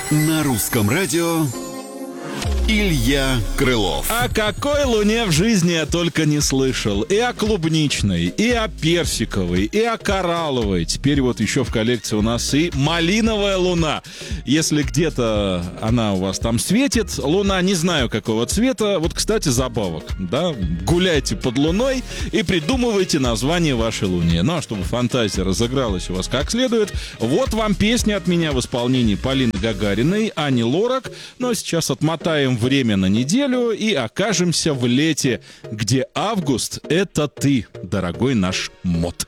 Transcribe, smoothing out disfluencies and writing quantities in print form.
На русском радио Илья Крылов. О какой луне в жизни я только не слышал. И о клубничной, и о персиковой, и о коралловой. Теперь вот еще в коллекции у нас и малиновая луна. Если где-то она у вас там светит, луна не знаю какого цвета. Вот, кстати, забавок, да? Гуляйте под луной и придумывайте название вашей луне. Ну, а чтобы фантазия разыгралась у вас как следует, вот вам песня от меня в исполнении Полины Гагариной, Ани Лорак. Ну, а сейчас отмотаем время на неделю и окажемся в лете, где август — это ты, дорогой наш мод.